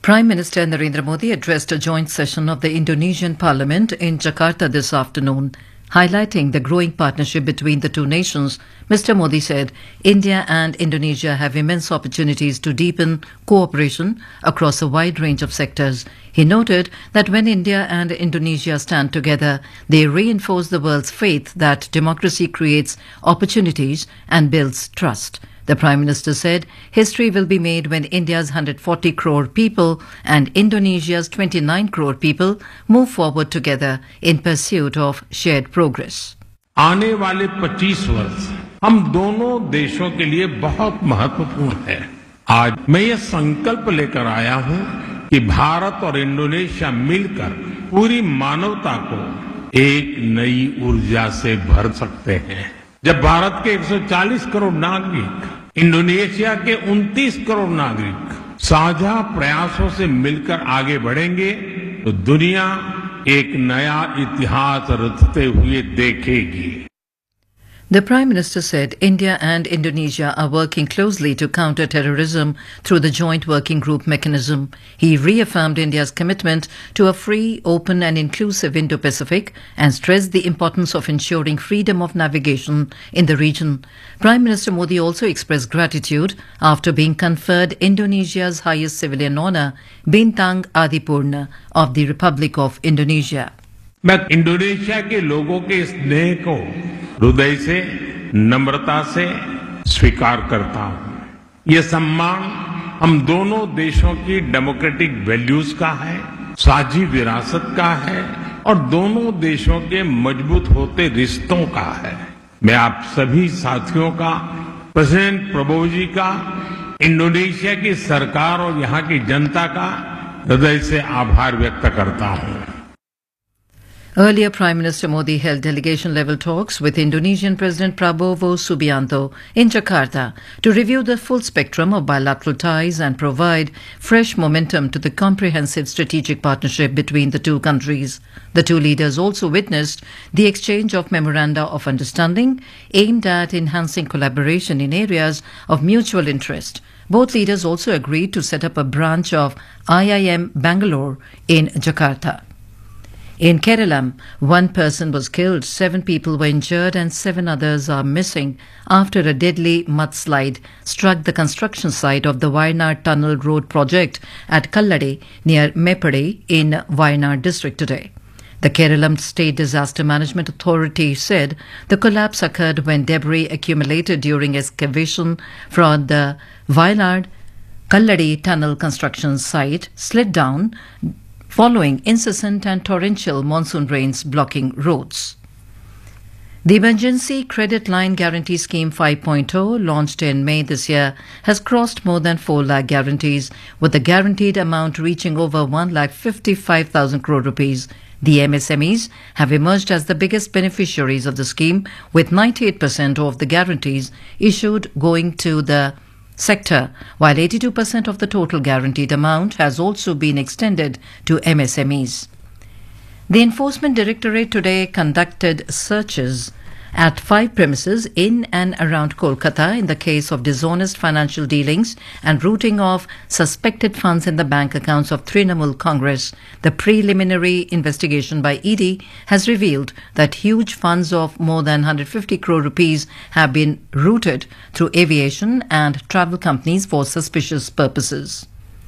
Prime Minister Narendra Modi addressed a joint session of the Indonesian Parliament in Jakarta this afternoon. Highlighting the growing partnership between the two nations, Mr. Modi said India and Indonesia have immense opportunities to deepen cooperation across a wide range of sectors. He noted that when India and Indonesia stand together, they reinforce the world's faith that democracy creates opportunities and builds trust. The Prime Minister said history will be made when India's 140 crore people and Indonesia's 29 crore people move forward together in pursuit of shared progress. आने वाले 25 वर्ष हम दोनों देशों के लिए बहुत महत्वपूर्ण है। आज मैं ये संकल्प लेकर आया हूं कि भारत और इंडोनेशिया मिलकर पूरी मानवता को एक नई ऊर्जा से भर सकते हैं। जब भारत के 140 करोड़ नागरिक इंडोनेशिया के 29 करोड़ नागरिक साझा प्रयासों से मिलकर आगे बढ़ेंगे तो दुनिया एक नया इतिहास रचते हुए देखेगी। The Prime Minister said India and Indonesia are working closely to counter terrorism through the Joint Working Group mechanism. He reaffirmed India's commitment to a free, open and inclusive Indo-Pacific and stressed the importance of ensuring freedom of navigation in the region. Prime Minister Modi also expressed gratitude after being conferred Indonesia's highest civilian honour, Bintang Adipurna of the Republic of Indonesia. मैं Indonesia के लोगों के स्नेह को हृदय से नम्रता से स्वीकार करता हूं। ये सम्मान हम दोनों देशों की डेमोक्रेटिक वैल्यूज का है, साझी विरासत का है और दोनों देशों के मजबूत होते रिश्तों का है। मैं आप सभी साथियों का, प्रेसिडेंट प्रबोव जी का, इंडोनेशिया की सरकार और यहाँ की जनता का हृदय से आभार व्यक्त करता हूं। Earlier, Prime Minister Modi held delegation-level talks with Indonesian President Prabowo Subianto in Jakarta to review the full spectrum of bilateral ties and provide fresh momentum to the comprehensive strategic partnership between the two countries. The two leaders also witnessed the exchange of memoranda of understanding aimed at enhancing collaboration in areas of mutual interest. Both leaders also agreed to set up a branch of IIM Bangalore in Jakarta. In Kerala, one person was killed, 7 people were injured and 7 others are missing after a deadly mudslide struck the construction site of the Wayanad Tunnel Road project at Kallade near Meppady in Wayanad district today. The Kerala State Disaster Management Authority said the collapse occurred when debris accumulated during excavation from the Wayanad Kallade Tunnel construction site slid down following incessant and torrential monsoon rains blocking roads. The Emergency Credit Line Guarantee Scheme 5.0, launched in May this year, has crossed more than 4 lakh guarantees, with the guaranteed amount reaching over 1,55,000 crore rupees. The MSMEs have emerged as the biggest beneficiaries of the scheme, with 98% of the guarantees issued going to the sector, while 82% of the total guaranteed amount has also been extended to MSMEs. The Enforcement Directorate today conducted searches at 5 premises in and around Kolkata in the case of dishonest financial dealings and routing of suspected funds in the bank accounts of Trinamool Congress. The preliminary investigation by ED has revealed that huge funds of more than 150 crore rupees have been routed through aviation and travel companies for suspicious purposes.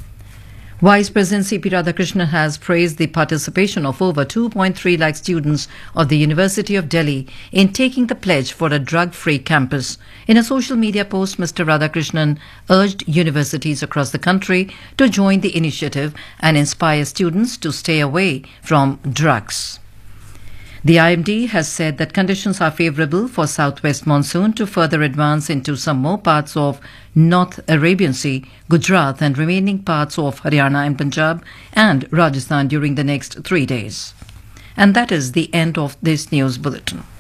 Vice President C.P. Radhakrishnan has praised the participation of over 2.3 lakh students of the University of Delhi in taking the pledge for a drug-free campus. In a social media post, Mr. Radhakrishnan urged universities across the country to join the initiative and inspire students to stay away from drugs. The IMD has said that conditions are favourable for southwest monsoon to further advance into some more parts of North Arabian Sea, Gujarat and remaining parts of Haryana and Punjab and Rajasthan during the next 3 days. And that is the end of this news bulletin.